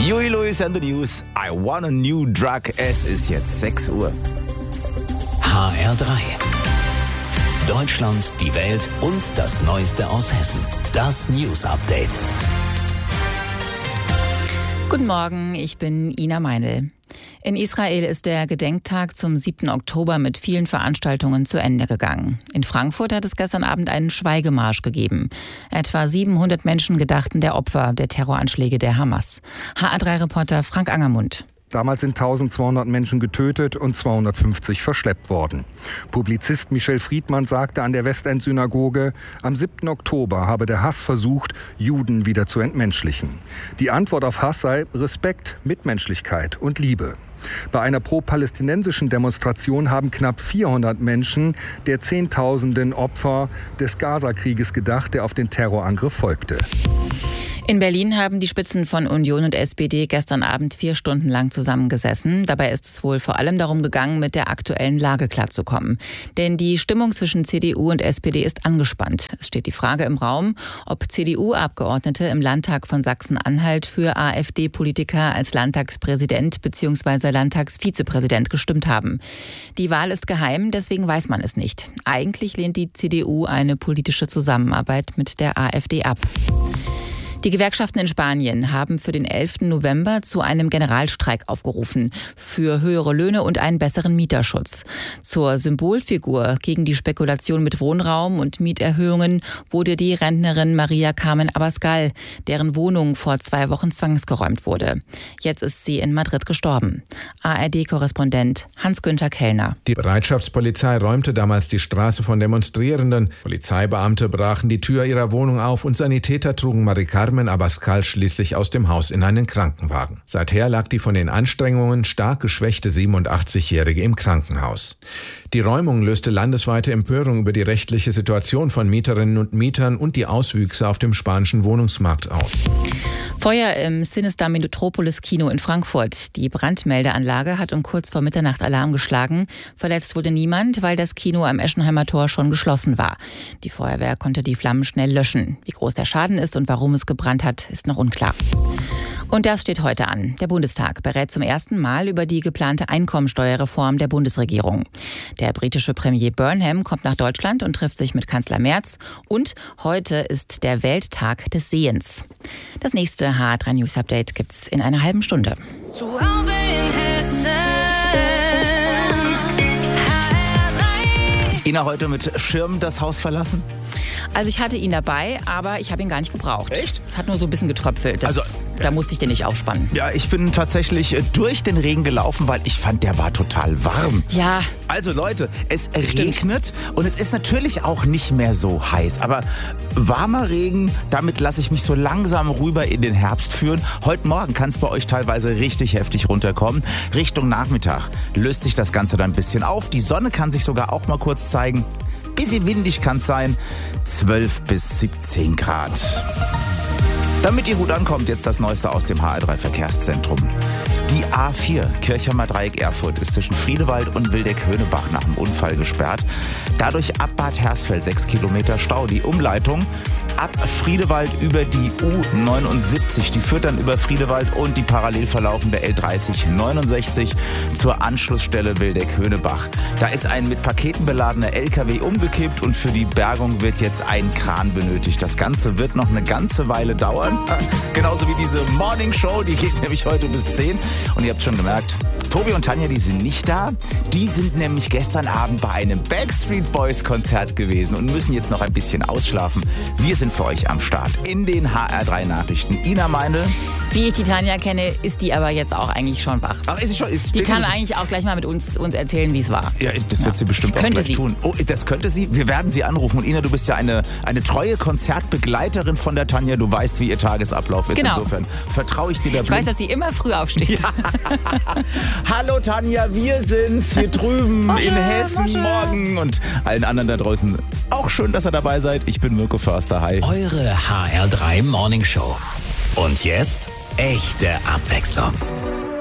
Huey Lewis and the News. I want a new drug. Es ist jetzt 6 Uhr. HR3. Deutschland, die Welt und das Neueste aus Hessen. Das News Update. Guten Morgen, ich bin Ina Meinl. In Israel ist der Gedenktag zum 7. Oktober mit vielen Veranstaltungen zu Ende gegangen. In Frankfurt hat es gestern Abend einen Schweigemarsch gegeben. Etwa 700 Menschen gedachten der Opfer der Terroranschläge der Hamas. HR3-Reporter Frank Angermund. Damals sind 1200 Menschen getötet und 250 verschleppt worden. Publizist Michel Friedmann sagte an der Westend-Synagoge, am 7. Oktober habe der Hass versucht, Juden wieder zu entmenschlichen. Die Antwort auf Hass sei Respekt, Mitmenschlichkeit und Liebe. Bei einer pro-palästinensischen Demonstration haben knapp 400 Menschen der Zehntausenden Opfer des Gaza-Krieges gedacht, der auf den Terrorangriff folgte. In Berlin haben die Spitzen von Union und SPD gestern Abend 4 Stunden lang zusammengesessen. Dabei ist es wohl vor allem darum gegangen, mit der aktuellen Lage klarzukommen. Denn die Stimmung zwischen CDU und SPD ist angespannt. Es steht die Frage im Raum, ob CDU-Abgeordnete im Landtag von Sachsen-Anhalt für AfD-Politiker als Landtagspräsident bzw. Landtagsvizepräsident gestimmt haben. Die Wahl ist geheim, deswegen weiß man es nicht. Eigentlich lehnt die CDU eine politische Zusammenarbeit mit der AfD ab. Die Gewerkschaften in Spanien haben für den 11. November zu einem Generalstreik aufgerufen für höhere Löhne und einen besseren Mieterschutz. Zur Symbolfigur gegen die Spekulation mit Wohnraum und Mieterhöhungen wurde die Rentnerin Maria Carmen Abascal, deren Wohnung vor 2 Wochen zwangsgeräumt wurde. Jetzt ist sie in Madrid gestorben. ARD-Korrespondent Hans-Günther Kellner. Die Bereitschaftspolizei räumte damals die Straße von Demonstrierenden. Polizeibeamte brachen die Tür ihrer Wohnung auf und Sanitäter trugen Maria Carmen Abascal schließlich aus dem Haus in einen Krankenwagen. Seither lag die von den Anstrengungen stark geschwächte 87-Jährige im Krankenhaus. Die Räumung löste landesweite Empörung über die rechtliche Situation von Mieterinnen und Mietern und die Auswüchse auf dem spanischen Wohnungsmarkt aus. Feuer im Sinister Metropolis Kino in Frankfurt. Die Brandmeldeanlage hat um kurz vor Mitternacht Alarm geschlagen. Verletzt wurde niemand, weil das Kino am Eschenheimer Tor schon geschlossen war. Die Feuerwehr konnte die Flammen schnell löschen. Wie groß der Schaden ist und warum es gebrannt hat, ist noch unklar. Und das steht heute an. Der Bundestag berät zum ersten Mal über die geplante Einkommensteuerreform der Bundesregierung. Der britische Premier Burnham kommt nach Deutschland und trifft sich mit Kanzler Merz. Und heute ist der Welttag des Sehens. Das nächste HR3 News Update gibt's in einer halben Stunde. Zu Hause in Hessen. HR3. Ina heute mit Schirm das Haus verlassen? Also ich hatte ihn dabei, aber ich habe ihn gar nicht gebraucht. Echt? Es hat nur so ein bisschen getröpfelt. Da musste ich den nicht aufspannen. Ja, ich bin tatsächlich durch den Regen gelaufen, weil ich fand, der war total warm. Ja. Also Leute, es regnet und es ist natürlich auch nicht mehr so heiß. Aber warmer Regen, damit lasse ich mich so langsam rüber in den Herbst führen. Heute Morgen kann es bei euch teilweise richtig heftig runterkommen. Richtung Nachmittag löst sich das Ganze dann ein bisschen auf. Die Sonne kann sich sogar auch mal kurz zeigen. Bisschen windig kann es sein. 12 bis 17 Grad. Damit ihr gut ankommt, jetzt das Neueste aus dem HR3 Verkehrszentrum. Die A4 Kirchheimer Dreieck Erfurt ist zwischen Friedewald und Wildeck-Höhnebach nach dem Unfall gesperrt. Dadurch ab Bad Hersfeld 6 Kilometer Stau. Die Umleitung ab Friedewald über die U79. Die führt dann über Friedewald und die parallel verlaufende L3069 zur Anschlussstelle Wildeck-Höhnebach. Da ist ein mit Paketen beladener LKW umgekippt und für die Bergung wird jetzt ein Kran benötigt. Das Ganze wird noch eine ganze Weile dauern. Genauso wie diese Morning Show, die geht nämlich heute bis 10. Und ihr habt schon gemerkt, Tobi und Tanja, die sind nicht da. Die sind nämlich gestern Abend bei einem Backstreet Boys Konzert gewesen und müssen jetzt noch ein bisschen ausschlafen. Wir sind für euch am Start in den HR3 Nachrichten. Ina Meinl. Wie ich die Tanja kenne, ist die aber jetzt auch eigentlich schon wach. Ach, ist sie schon? Die kann eigentlich auch gleich mal mit uns erzählen, wie es war. Ja, das wird sie bestimmt auch gleich tun. Oh, das könnte sie. Wir werden sie anrufen. Und Ina, du bist ja eine treue Konzertbegleiterin von der Tanja. Du weißt, wie ihr Tagesablauf ist. Genau. Insofern vertraue ich dir da blind. Ich weiß, dass sie immer früh aufsteht. Ja. Hallo Tanja, wir sind's hier drüben in Hessen morgen und allen anderen da draußen. Auch schön, dass ihr dabei seid. Ich bin Mirko Förster. Hi. Eure HR3 Morning Show. Und jetzt echte Abwechslung.